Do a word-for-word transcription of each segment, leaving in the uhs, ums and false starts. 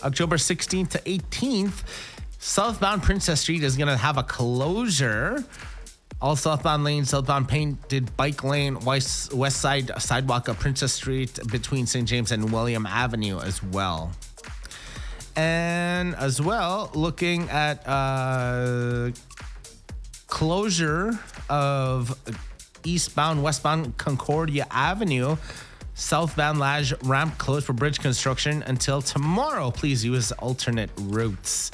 October sixteenth to eighteenth, southbound Princess Street is going to have a closure. All southbound lanes, southbound painted bike lane, west, west side sidewalk of Princess Street between Saint James and William Avenue as well. And as well, looking at uh, closure of eastbound, westbound Concordia Avenue, southbound Lage ramp closed for bridge construction until tomorrow. Please use alternate routes.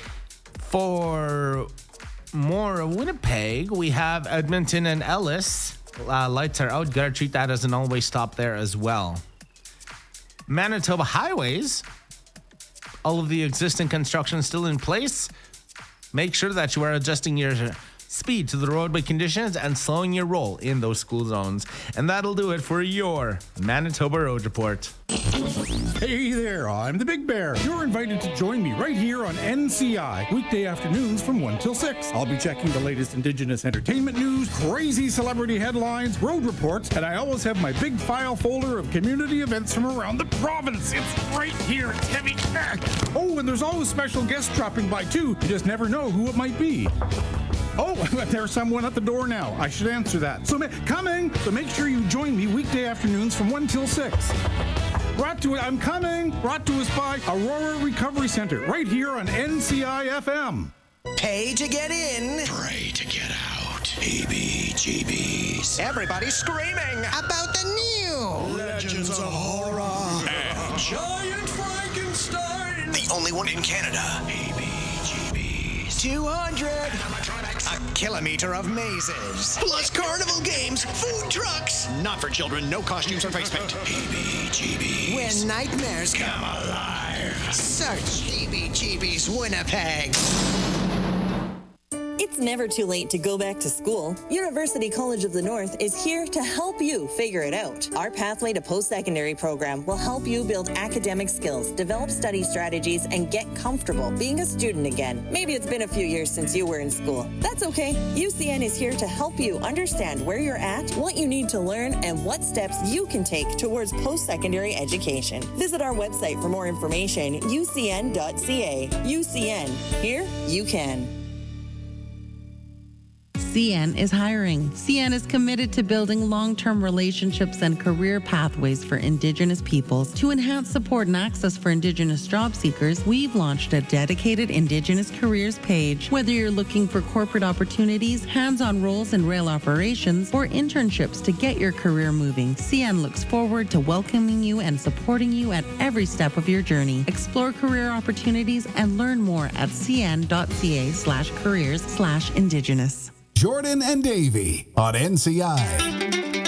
For more Winnipeg, we have Edmonton and Ellis. Uh, lights are out. Gotta treat that as an all-way stop there as well. Manitoba highways. All of the existing construction still in place. Make sure that you are adjusting your speed to the roadway conditions and slowing your roll in those school zones. And that'll do it for your Manitoba Road Report. Hey there, I'm the Big Bear. You're invited to join me right here on N C I, weekday afternoons from one till six. I'll be checking the latest Indigenous entertainment news, crazy celebrity headlines, road reports, and I always have my big file folder of community events from around the province. It's right here. It's heavy. Oh, and there's always special guests dropping by too. You just never know who it might be. Oh, there's someone at the door now. I should answer that. So, ma- coming. So make sure you join me weekday afternoons from one till six. Brought to I'm coming. Brought to us by Aurora Recovery Center, right here on N C I F M. Pay to get in. Pray to get out. Heebie jeebies. Everybody's screaming about the new Legends of Horror. And Giant Frankenstein. The only one in Canada. Heebie jeebies. two hundred. A kilometer of mazes. Plus carnival games, food trucks. Not for children, no costumes or face paint. Heebie jeebies. When nightmares come alive. Search Heebie Jeebies Winnipeg. It's never too late to go back to school. University College of the North is here to help you figure it out. Our Pathway to Post-Secondary program will help you build academic skills, develop study strategies, and get comfortable being a student again. Maybe it's been a few years since you were in school. That's okay. U C N is here to help you understand where you're at, what you need to learn, and what steps you can take towards post-secondary education. Visit our website for more information, u c n dot c a. U C N. Here you can. C N is hiring. C N is committed to building long-term relationships and career pathways for Indigenous peoples. To enhance support and access for Indigenous job seekers, we've launched a dedicated Indigenous careers page. Whether you're looking for corporate opportunities, hands-on roles in rail operations, or internships to get your career moving, C N looks forward to welcoming you and supporting you at every step of your journey. Explore career opportunities and learn more at c n dot c a slash careers slash Indigenous. Jordan and Davey on N C I.